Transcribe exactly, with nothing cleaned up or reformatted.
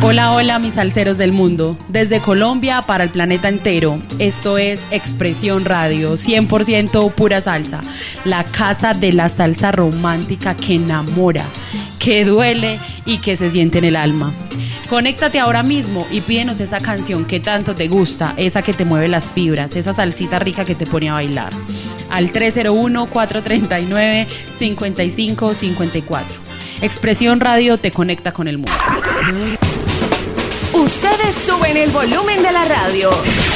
Hola, hola mis salseros del mundo, desde Colombia para el planeta entero. Esto es Expresión Radio, cien por ciento pura salsa, la casa de la salsa romántica que enamora, que duele y que se siente en el alma. Conéctate ahora mismo y pídenos esa canción que tanto te gusta, esa que te mueve las fibras, esa salsita rica que te pone a bailar. Al tres cero uno, cuatro tres nueve, cinco cinco cinco cuatro. Expresión Radio te conecta con el mundo. Ustedes suben el volumen de la radio.